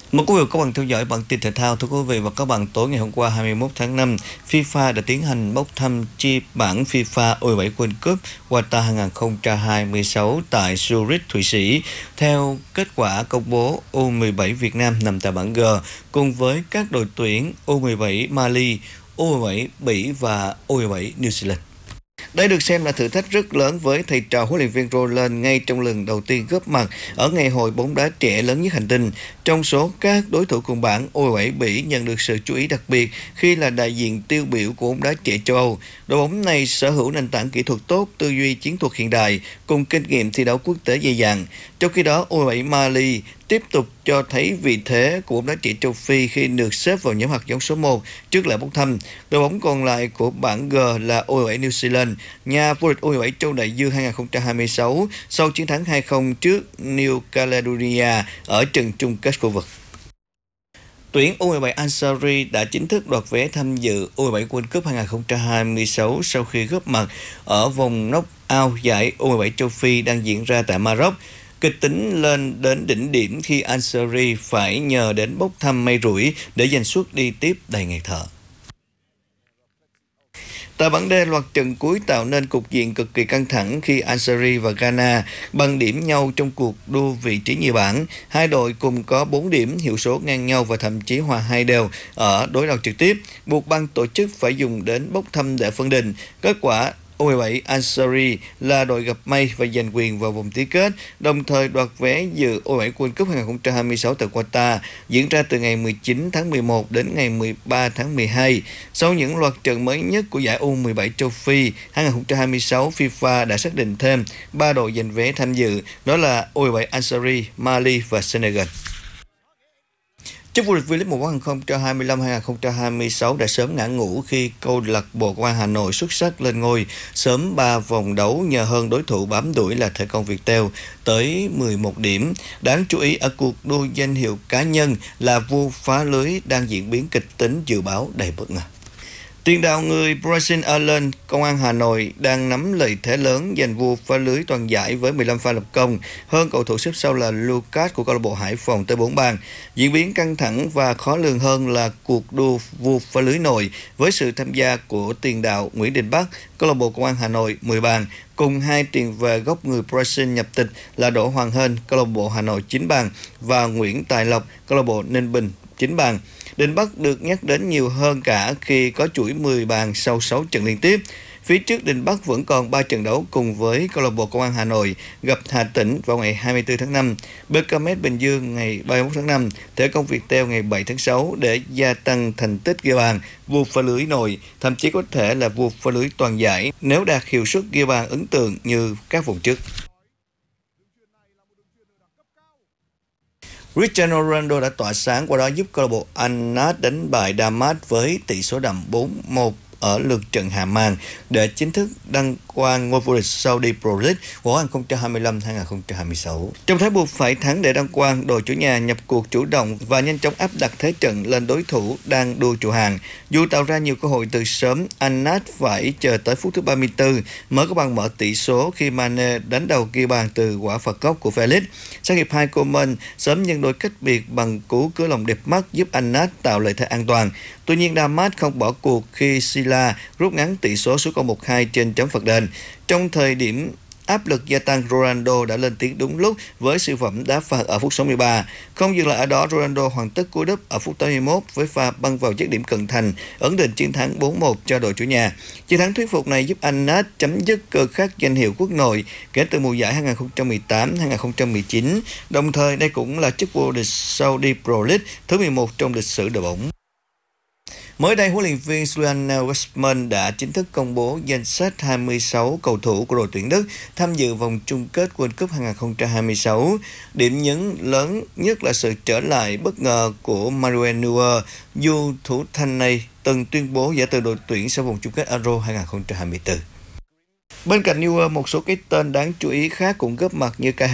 Mời quý vị và các bạn theo dõi bản tin thể thao. Thưa quý vị và các bạn, tối ngày hôm qua 21 tháng 5, FIFA đã tiến hành bốc thăm chi bảng FIFA U17 World Cup Qatar 2026 tại Zurich, Thụy Sĩ. Theo kết quả công bố, U17 Việt Nam nằm tại bảng G cùng với các đội tuyển U17 Mali, U17 Bỉ và U17 New Zealand. Đây được xem là thử thách rất lớn với thầy trò huấn luyện viên Roland ngay trong lần đầu tiên góp mặt ở ngày hội bóng đá trẻ lớn nhất hành tinh. Trong số các đối thủ cùng bảng, U17 Bỉ nhận được sự chú ý đặc biệt khi là đại diện tiêu biểu của bóng đá trẻ châu Âu. Đội bóng này sở hữu nền tảng kỹ thuật tốt, tư duy chiến thuật hiện đại cùng kinh nghiệm thi đấu quốc tế dày dặn. Trong khi đó, U17 Mali tiếp tục cho thấy vị thế của bóng đá trẻ châu Phi khi được xếp vào nhóm hạt giống số 1 trước lễ bốc thăm. Đội bóng còn lại của bảng G là U17 New Zealand, nhà vô địch U17 châu Đại Dương 2026 sau chiến thắng 2-0 trước New Caledonia ở trận chung kết khu vực. Tuyển U17 Al-Saouri đã chính thức đoạt vé tham dự U17 World Cup 2026 sau khi góp mặt ở vòng knock-out giải U17 châu Phi đang diễn ra tại Maroc. Kịch tính lên đến đỉnh điểm khi Al-Saouri phải nhờ đến bốc thăm may rủi để giành suất đi tiếp đầy ngày thở. Tại bảng D, loạt trận cuối tạo nên cục diện cực kỳ căng thẳng khi Al-Saouri và Ghana bằng điểm nhau trong cuộc đua vị trí nhì bảng. Hai đội cùng có 4 điểm, hiệu số ngang nhau và thậm chí hòa 2 đều ở đối đầu trực tiếp, buộc ban tổ chức phải dùng đến bốc thăm để phân định. Kết quả, U17 Al-Saouri là đội gặp may và giành quyền vào vòng tứ kết, đồng thời đoạt vé dự U17 World Cup 2026 tại Qatar, diễn ra từ ngày 19 tháng 11 đến ngày 13 tháng 12. Sau những loạt trận mới nhất của giải U17 châu Phi 2026, FIFA đã xác định thêm 3 đội giành vé tham dự, đó là U17 Al-Saouri, Mali và Senegal. Chức vô địch V-League 1 2025-2026 đã sớm ngã ngũ khi câu lạc bộ Công an Hà Nội xuất sắc lên ngôi sớm 3 vòng đấu nhờ hơn đối thủ bám đuổi là Thể Công Viettel tới 11 điểm. Đáng chú ý ở cuộc đua danh hiệu cá nhân là vua phá lưới đang diễn biến kịch tính dự báo đầy bất ngờ. Tiền đạo người Brazil Alan, Công an Hà Nội đang nắm lợi thế lớn giành vua phá lưới toàn giải với 15 pha lập công, hơn cầu thủ xếp sau là Lucas của câu lạc bộ Hải Phòng tới 4 bàn. Diễn biến căng thẳng và khó lường hơn là cuộc đua vua phá lưới nội với sự tham gia của tiền đạo Nguyễn Đình Bắc, câu lạc bộ Công an Hà Nội 10 bàn, cùng hai tiền vệ gốc người Brazil nhập tịch là Đỗ Hoàng Hên, câu lạc bộ Hà Nội 9 bàn và Nguyễn Tài Lộc, câu lạc bộ Ninh Bình 9 bàn. Đình Bắc được nhắc đến nhiều hơn cả khi có chuỗi 10 bàn sau 6 trận liên tiếp. Phía trước Đình Bắc vẫn còn 3 trận đấu cùng với câu lạc bộ Công an Hà Nội gặp Hà Tĩnh vào ngày 24 tháng 5, BKMS Bình Dương ngày 31 tháng 5, Thể Công Viettel ngày 7 tháng 6 để gia tăng thành tích ghi bàn, vua phá lưới nội, thậm chí có thể là vua phá lưới toàn giải nếu đạt hiệu suất ghi bàn ấn tượng như các vòng trước. Cristiano Ronaldo đã tỏa sáng, qua đó giúp câu lạc bộ Al-Nassr đánh bại Damas với tỷ số đậm 4-1 ở lượt trận hạ màn để chính thức đăng quang ngôi vô địch Saudi Pro League của 2025-2026. Trong thế buộc phải thắng để đăng quang, đội chủ nhà nhập cuộc chủ động và nhanh chóng áp đặt thế trận lên đối thủ đang đua trụ hạng. Dù tạo ra nhiều cơ hội từ sớm, Al-Nassr phải chờ tới phút thứ 34 mới có bàn mở tỷ số khi Mane đánh đầu ghi bàn từ quả phạt góc của Felix. Sang hiệp 2, Coman sớm nhân đôi cách biệt bằng cú cửa lòng đẹp mắt giúp Al-Nassr tạo lợi thế an toàn. Tuy nhiên, Damas không bỏ cuộc khi Silla rút ngắn tỷ số xuống còn 1-2 trên chấm phạt đền. Trong thời điểm áp lực gia tăng, Ronaldo đã lên tiếng đúng lúc với siêu phẩm đá phạt ở phút 63. Không dừng lại ở đó, Ronaldo hoàn tất cú đúp ở phút 81 với pha băng vào dứt điểm cận thành, ấn định chiến thắng 4-1 cho đội chủ nhà. Chiến thắng thuyết phục này giúp Al-Nassr chấm dứt cơ khắc danh hiệu quốc nội kể từ mùa giải 2018-2019. Đồng thời, đây cũng là chức vô địch Saudi Pro League thứ 11 trong lịch sử đội bóng. Mới đây, huấn luyện viên Julian Nagelsmann đã chính thức công bố danh sách 26 cầu thủ của đội tuyển Đức tham dự vòng chung kết World Cup 2026. Điểm nhấn lớn nhất là sự trở lại bất ngờ của Manuel Neuer, dù thủ thành này từng tuyên bố giải từ đội tuyển sau vòng chung kết Euro 2024. Bên cạnh Neuer, một số cái tên đáng chú ý khác cũng góp mặt như Kai